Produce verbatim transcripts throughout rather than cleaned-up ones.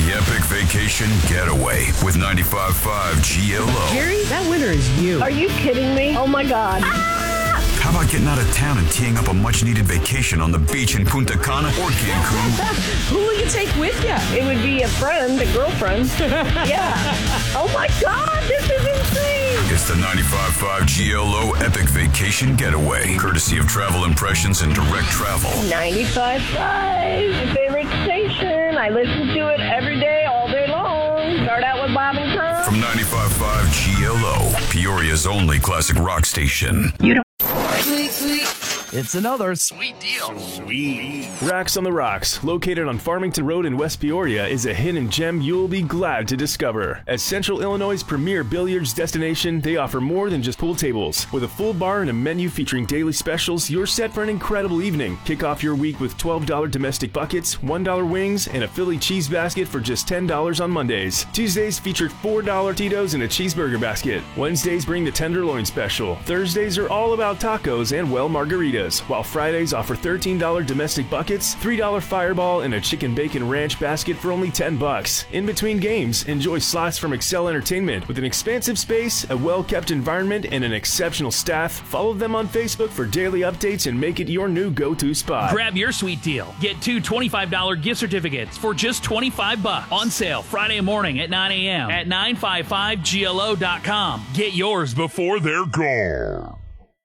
The Epic Vacation Getaway with ninety-five point five G L O. Jerry, that winner is you. Are you kidding me? Oh, my God. Ah! How about getting out of town and teeing up a much-needed vacation on the beach in Punta Cana or Cancun? Who will you take with you? It would be a friend, a girlfriend. Yeah. Oh, my God. This is insane. It's the ninety-five point five G L O Epic Vacation Getaway, courtesy of Travel Impressions and Direct Travel. ninety-five point five, my favorite station. I listen to it every day, all day long. Start out with Bob and Tom. From ninety-five point five G L O, Peoria's only classic rock station. You don't. Sweet, sweet. It's another sweet deal. Sweet. Racks on the Rocks, located on Farmington Road in West Peoria, is a hidden gem you'll be glad to discover. As Central Illinois' premier billiards destination, they offer more than just pool tables. With a full bar and a menu featuring daily specials, you're set for an incredible evening. Kick off your week with twelve dollars domestic buckets, one dollar wings, and a Philly cheese basket for just ten dollars on Mondays. Tuesdays featured four dollar Tito's and a cheeseburger basket. Wednesdays bring the tenderloin special. Thursdays are all about tacos and, well, margaritas. While Fridays offer thirteen dollars domestic buckets, three dollar Fireball, and a chicken bacon ranch basket for only ten bucks. In between games, enjoy slots from Excel Entertainment. With an expansive space, a well-kept environment, and an exceptional staff, follow them on Facebook for daily updates and make it your new go-to spot. Grab your sweet deal. Get two twenty-five dollars gift certificates for just twenty-five bucks. On sale Friday morning at nine a.m. at nine five five G L O dot com. Get yours before they're gone.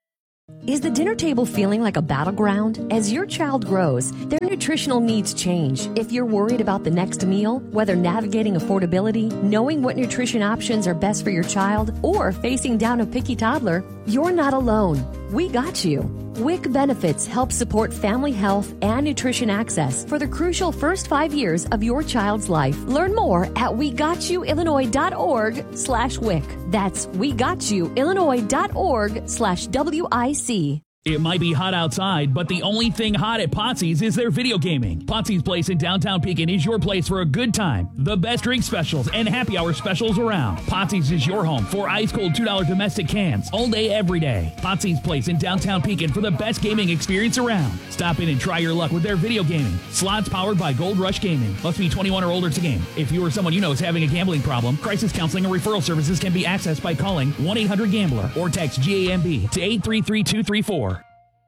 Is the dinner table feeling like a battleground? As your child grows, their nutritional needs change. If you're worried about the next meal, whether navigating affordability, knowing what nutrition options are best for your child, or facing down a picky toddler, you're not alone. We got you. W I C Benefits helps support family health and nutrition access for the crucial first five years of your child's life. Learn more at we got you illinois dot org slash W I C. That's we got you illinois dot org slash W I C. It might be hot outside, but the only thing hot at Potsy's is their video gaming. Potsy's Place in downtown Pekin is your place for a good time. The best drink specials and happy hour specials around. Potsy's is your home for ice-cold two dollar domestic cans all day, every day. Potsy's Place in downtown Pekin for the best gaming experience around. Stop in and try your luck with their video gaming. Slots powered by Gold Rush Gaming. Must be twenty-one or older to game. If you or someone you know is having a gambling problem, crisis counseling and referral services can be accessed by calling one eight hundred gambler or text G A M B to eight three three two three four.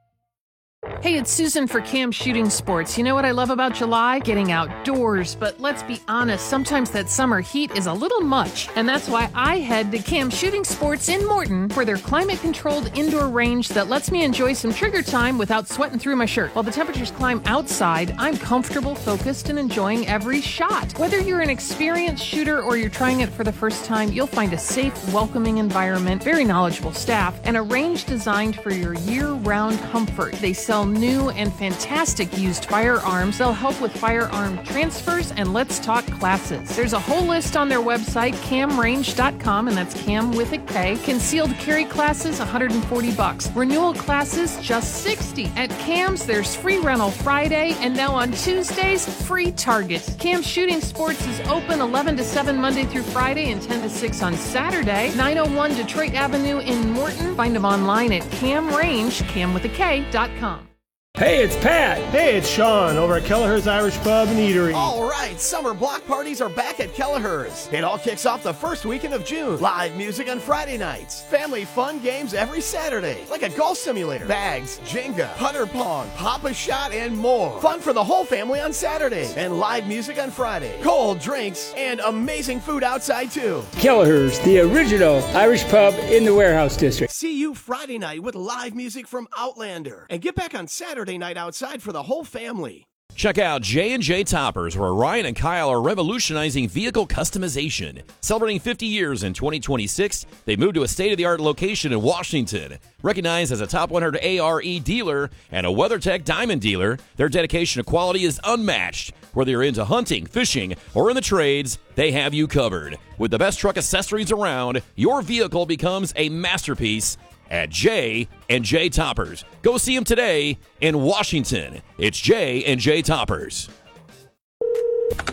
Hey, it's Susan for Cam Shooting Sports. You know what I love about July? Getting outdoors. But let's be honest, sometimes that summer heat is a little much. And that's why I head to Cam Shooting Sports in Morton for their climate-controlled indoor range that lets me enjoy some trigger time without sweating through my shirt. While the temperatures climb outside, I'm comfortable, focused, and enjoying every shot. Whether you're an experienced shooter or you're trying it for the first time, you'll find a safe, welcoming environment, very knowledgeable staff, and a range designed for your year-round comfort. They sell new and fantastic used firearms. They'll help with firearm transfers and Let's Talk classes. There's a whole list on their website, cam range dot com, and that's Cam with a K. Concealed carry classes, one hundred forty bucks. Renewal classes, just sixty. At Cam's, there's free rental Friday, and now on Tuesdays, free Target. Cam Shooting Sports is open eleven to seven Monday through Friday and ten to six on Saturday. nine oh one Detroit Avenue in Morton. Find them online at Cam Range, cam with a K dot com. Hey, it's Pat. Hey, it's Sean over at Kelleher's Irish Pub and Eatery. All right, summer block parties are back at Kelleher's. It all kicks off the first weekend of June. Live music on Friday nights. Family fun games every Saturday, like a golf simulator, bags, Jenga, putter pong, Pop-A-Shot, and more. Fun for the whole family on Saturday, and live music on Friday. Cold drinks and amazing food outside, too. Kelleher's, the original Irish pub in the Warehouse District. See you Friday night with live music from Outlander. And get back on Saturday night outside for the whole family. Check out J and J Toppers, where Ryan and Kyle are revolutionizing vehicle customization. Celebrating fifty years in twenty twenty-six, they moved to a state-of-the-art location in Washington. Recognized as a top one hundred A R E dealer and a WeatherTech Diamond dealer, their dedication to quality is unmatched. Whether you're into hunting, fishing, or in the trades, they have you covered. With the best truck accessories around, your vehicle becomes a masterpiece at J and J Toppers. Go see them today in Washington. It's J and J Toppers. Big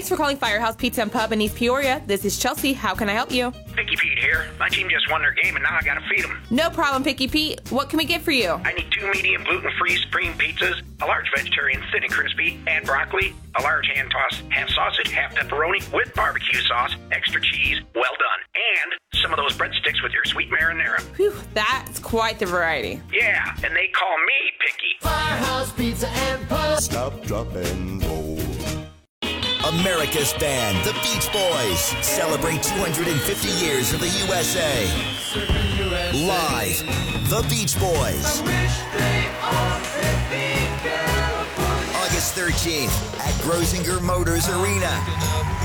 Thanks for calling Firehouse Pizza and Pub in East Peoria. This is Chelsea. How can I help you? Picky Pete here. My team just won their game and now I gotta feed them. No problem, Picky Pete. What can we get for you? I need two medium gluten-free supreme pizzas, a large vegetarian thin and crispy, add broccoli, a large hand-tossed half sausage, half pepperoni with barbecue sauce, extra cheese, well done, and some of those breadsticks with your sweet marinara. Whew, that's quite the variety. Yeah, and they call me Picky. Firehouse Pizza and Pub. Stop, drop, and roll. America's band, the Beach Boys, celebrate two hundred fifty years of the U S A. Live, the Beach Boys. August thirteenth at Grosinger Motors Arena.